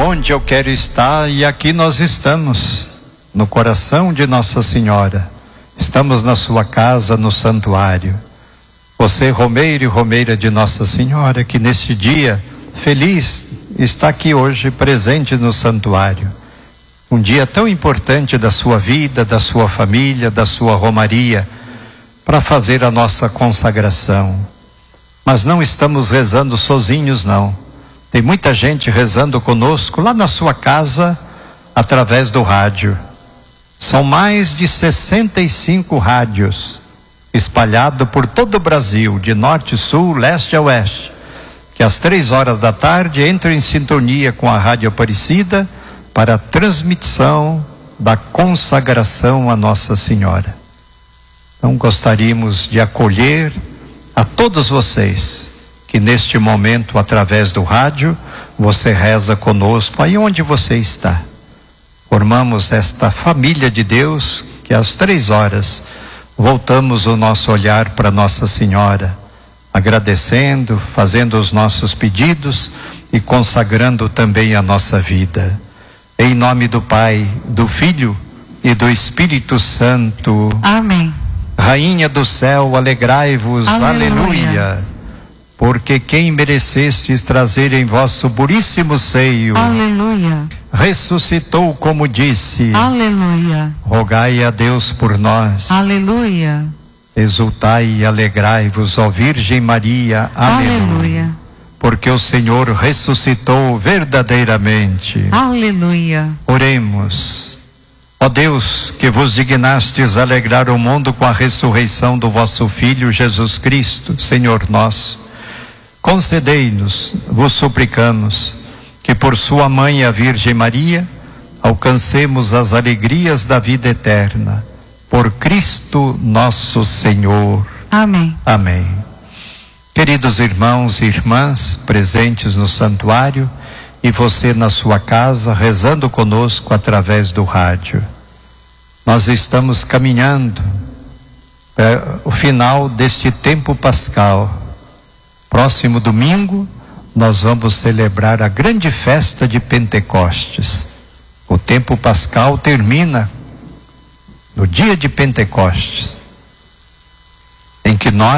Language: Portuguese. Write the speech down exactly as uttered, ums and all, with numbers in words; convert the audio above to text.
onde eu quero estar, e aqui nós estamos, no coração de Nossa Senhora. Estamos na sua casa, no santuário. Você, romeiro e romeira de Nossa Senhora, que neste dia feliz está aqui hoje presente no santuário. Um dia tão importante da sua vida, da sua família, da sua romaria, para fazer a nossa consagração. Mas não estamos rezando sozinhos, não. Tem muita gente rezando conosco lá na sua casa, através do rádio. São mais de sessenta e cinco rádios espalhados por todo o Brasil, de norte, sul, leste a oeste, que às três horas da tarde entram em sintonia com a Rádio Aparecida para a transmissão da consagração a Nossa Senhora. Então gostaríamos de acolher a todos vocês que neste momento, através do rádio, você reza conosco aí onde você está. Formamos esta família de Deus que às três horas voltamos o nosso olhar para Nossa Senhora, agradecendo, fazendo os nossos pedidos e consagrando também a nossa vida. Em nome do Pai, do Filho e do Espírito Santo. Amém. Rainha do céu, alegrai-vos, aleluia. Aleluia. Porque quem merecestes trazer em vosso puríssimo seio, Aleluia. ressuscitou como disse. Aleluia. Rogai a Deus por nós. Aleluia. Exultai e alegrai-vos, ó Virgem Maria. Aleluia. Aleluia. Porque o Senhor ressuscitou verdadeiramente. Aleluia. Oremos. Ó Deus, que vos dignastes alegrar o mundo com a ressurreição do vosso Filho Jesus Cristo, Senhor nosso, concedei-nos, vos suplicamos, que por sua mãe, a Virgem Maria, alcancemos as alegrias da vida eterna. Por Cristo nosso Senhor. Amém. Amém. Queridos irmãos e irmãs presentes no santuário, e você na sua casa rezando conosco através do rádio, nós estamos caminhando para o final deste tempo pascal. Próximo domingo nós vamos celebrar a grande festa de Pentecostes. O tempo pascal termina no dia de Pentecostes, em que nós